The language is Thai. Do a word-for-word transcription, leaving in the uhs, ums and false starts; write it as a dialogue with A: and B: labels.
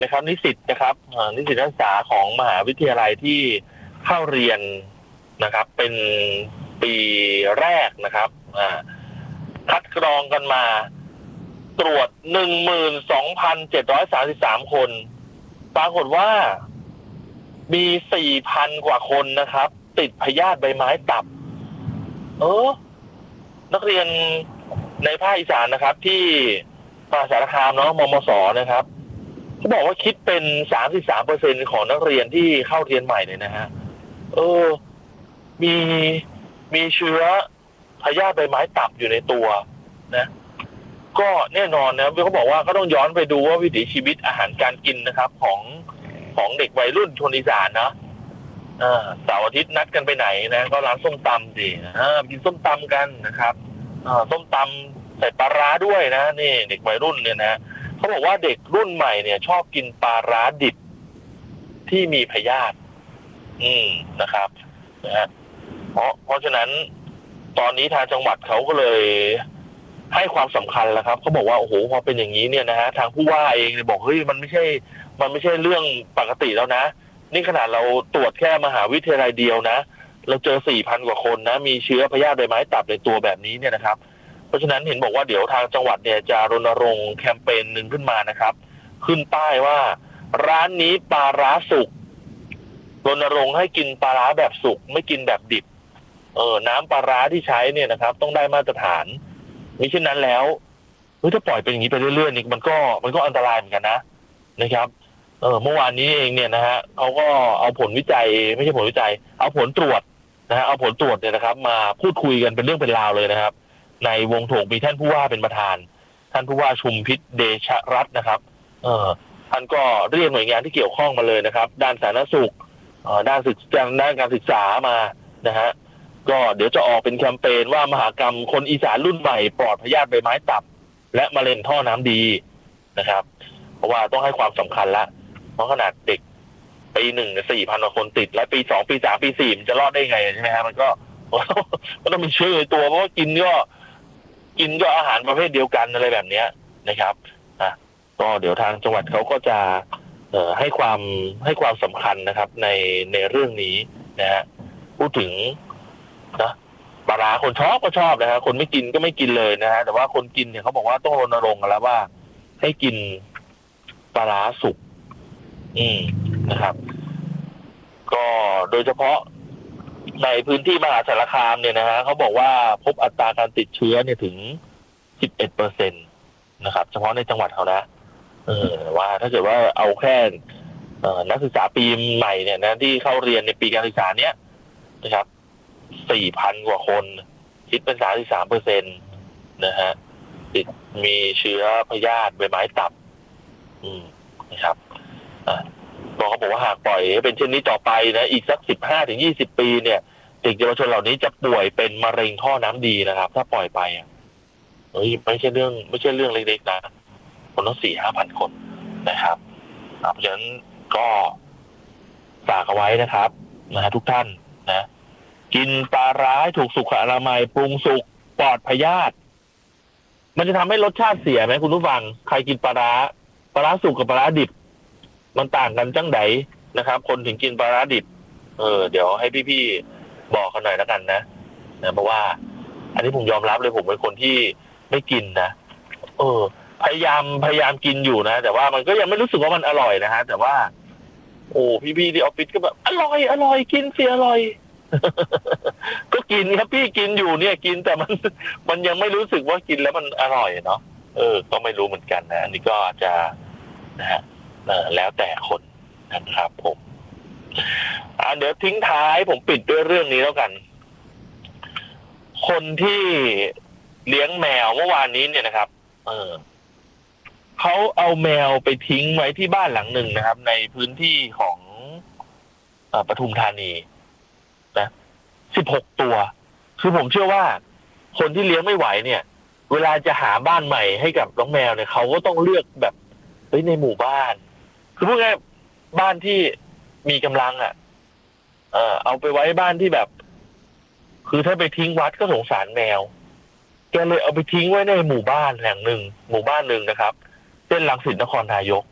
A: นะครับนิสิตนะครับนิสิตนักศึกษาของมหาวิทยาลัยที่เข้าเรียนนะครับเป็นปีแรกนะครับคัดกรองกันมาตรวจ หนึ่งหมื่นสองพันเจ็ดร้อยสามสิบสาม คนปรากฏว่ามี สี่พัน กว่าคนนะครับติดพยาธิใบไม้ตับเออนักเรียนในภาคอีสานนะครับที่มหาสารคามเนาะมมสนะครับเขาบอกว่าคิดเป็น สามสิบสามเปอร์เซ็นต์ ของนักเรียนที่เข้าเรียนใหม่เลยนะฮะเออมีมีเชื้อพยาธิใบไม้ตับอยู่ในตัวนะก็แน่นอนนะเขาบอกว่าก็ต้องย้อนไปดูว่าวิถีชีวิตอาหารการกินนะครับของของเด็กวัยรุ่นชนอีสานนะเสาร์อาทิตย์นัดกันไปไหนนะก็ร้านส้มตำสิกินส้มตำกันนะครับส้มตำใส่ปลาร้าด้วยนะนี่เด็กวัยรุ่นเนี่ยนะเขาบอกว่าเด็กรุ่นใหม่เนี่ยชอบกินปลาร้าดิบที่มีพยาธิอืมนะครับนะฮะเพราะเพราะฉะนั้นตอนนี้ทางจังหวัดเขาก็เลยให้ความสำคัญแล้วครับเขาบอกว่าโอ้โหพอเป็นอย่างนี้เนี่ยนะฮะทางผู้ว่าเองเนี่ยบอกเฮ้ยมันไม่ใช่มันไม่ใช่เรื่องปกติแล้วนะนี่ขนาดเราตรวจแค่มหาวิทยาลัยเดียวนะเราเจอ สี่พัน กว่าคนนะมีเชื้อพยาธิใบไม้ตับในตัวแบบนี้เนี่ยนะครับเพราะฉะนั้นเห็นบอกว่าเดี๋ยวทางจังหวัดเนี่ยจะรณรงค์แคมเปญหนึ่งขึ้นมานะครับขึ้นป้ายว่าร้านนี้ปลาร้าสุกรณรงค์ให้กินปลาร้าแบบสุกไม่กินแบบดิบเออน้ำปลาร้าที่ใช้เนี่ยนะครับต้องได้มาตรฐานมิฉะนั้นแล้วเฮ้ยถ้าปล่อยเป็นอย่างนี้ไปเรื่อยๆนี่มันก็มันก็อันตรายเหมือนกันนะนะครับเออเมื่อวานนี้เองเนี่ยนะฮะเขาก็เอาผลวิจัยไม่ใช่ผลวิจัยเอาผลตรวจนะฮะเอาผลตรวจเนี่ยนะครับมาพูดคุยกันเป็นเรื่องเป็นราวเลยนะครับในวงโถงมีท่านผู้ว่าเป็นประธานท่านผู้ว่าชุมพิษเดชรัตน์นะครับเออท่านก็เรียกหน่วยงานที่เกี่ยวข้องมาเลยนะครับด้านสาธารณสุขด้านศึกษาด้านการศึกษามานะฮะก็เดี๋ยวจะออกเป็นแคมเปญว่ามหกรรมคนอีสานรุ่นใหม่ปลอดพยาธิใบไม้ตับและมะเร็งท่อน้ำดีนะครับเพราะว่าต้องให้ความสำคัญละเพราะขนาดเด็กปีหนึ่งสี่พันกว่าคนติดและปีสองปีสามปีสี่มันจะรอดได้ไงใช่ไหมฮะมันก็ก็ต้องมีเชื้อในตัวเพราะว่ากินก็กินก็อาหารประเภทเดียวกันอะไรแบบนี้นะครับอ่ะก็เดี๋ยวทางจังหวัดเขาก็จะเอ่อให้ความให้ความสำคัญนะครับในในเรื่องนี้นะฮะพูดถึงนะปลาร้าคนชอบก็ชอบนะฮะคนไม่กินก็ไม่กินเลยนะฮะแต่ว่าคนกินเนี่ยเขาบอกว่าต้องรณรงค์กันแล้วว่าให้กินปลาร้าสุกอืมนะครับก็โดยเฉพาะในพื้นที่มหาสารคามเนี่ยนะฮะเขาบอกว่าพบอัตราการติดเชื้อเนี่ยถึง สิบเอ็ดเปอร์เซ็นต์ นะครับเฉพาะในจังหวัดเขานะเออว่าถ้าเกิดว่าเอาแค่นักศึกษาปีใหม่เนี่ยนะที่เข้าเรียนในปีการศึกษาเนี้ยนะครับ สี่พัน กว่าคนคิดเป็น สามสิบสามเปอร์เซ็นต์ นะฮะติดมีเชื้อพยาธิใบไม้ตับอืมนะครับอ่าบอกเขาบอกว่าหากปล่อยให้เป็นเช่นนี้ต่อไปนะอีกสัก สิบห้าถึงยี่สิบ ปีเนี่ยเด็กเยาวชนเหล่านี้จะป่วยเป็นมะเร็งท่อน้ำดีนะครับถ้าปล่อยไปอ่ะเฮ้ยไม่ใช่เรื่องไม่ใช่เรื่องเล็กๆนะคนต้อง สี่ห้าพัน คนนะครับเพราะฉะนั้นก็ฝากเอาไว้นะครับนะฮะทุกท่านนะกินปลาร้าถูกสุขอนามัยปรุงสุกปลอดพยาธิมันจะทำให้รสชาติเสียไหมคุณผู้ฟังใครกินปลาร้าปลาร้าสุกกับปลาร้าดิบมันต่างกันจังไดนะครับคนถึงกินปลาร้าดิบเออเดี๋ยวให้พี่ๆบอกกันหน่อยแล้วกันนะนะเพราะว่าอันนี้ผมยอมรับเลยผมเป็นคนที่ไม่กินนะเออพยายามพยายามกินอยู่นะแต่ว่ามันก็ยังไม่รู้สึกว่ามันอร่อยนะฮะแต่ว่าโอ้พี่ๆที่ออฟฟิศก็แบบอร่อยอร่อยกินเสียอร่อย ก็กินครับพี่กินอยู่เนี่ยกินแต่มันมันยังไม่รู้สึกว่ากินแล้วมันอร่อยเนาะเออก็ไม่รู้เหมือนกันนะอันนี้ก็จะนะฮะแล้วแต่คนนะครับผมอ่าเดี๋ยวทิ้งท้ายผมปิดด้วยเรื่องนี้แล้วกันคนที่เลี้ยงแมวเมื่อวานนี้เนี่ยนะครับเออเขาเอาแมวไปทิ้งไว้ที่บ้านหลังหนึ่งนะครับในพื้นที่ของเอ่อปทุมธานีนะสิบหกตัวคือผมเชื่อว่าคนที่เลี้ยงไม่ไหวเนี่ยเวลาจะหาบ้านใหม่ให้กับน้องแมวเนี่ยเขาก็ต้องเลือกแบบเฮ้ยในหมู่บ้านคือพูดง่ายบ้านที่มีกำลังอ่ะเออเอาไปไว้บ้านที่แบบคือถ้าไปทิ้งวัดก็สงสารแมวแกเลยเอาไปทิ้งไว้ในหมู่บ้านแห่งหนึ่งหมู่บ้านหนึ่งนะครับเส้นรังสิตนครนายก